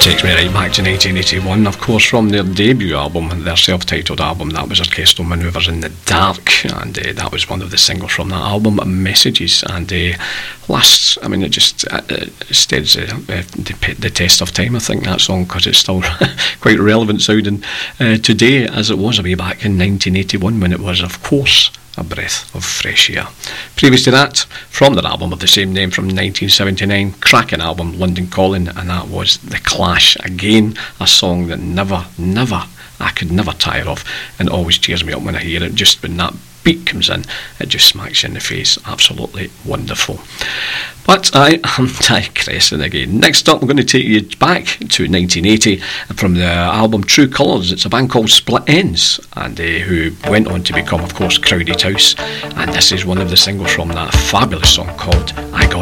Takes me right back to 1981, of course, from their debut album, their self-titled album. That was Orchestral Manoeuvres in the Dark, and that was one of the singles from that album, Messages. And it just stands the test of time, I think, that song, because it's still quite relevant sounding today as it was way back in 1981, when it was, of course, a breath of fresh air. Previous to that, from their album of the same name from 1979, cracking album, London Calling, and that was The Clash. Again, a song that I could never tire of, and always cheers me up when I hear it. Just when that beat comes in, it just smacks you in the face. Absolutely wonderful. But I am digressing again. Next up, I'm going to take you back to 1980 from the album True Colours. It's a band called Split Enz, and who went on to become, of course, Crowded House. And this is one of the singles from that fabulous song called I Got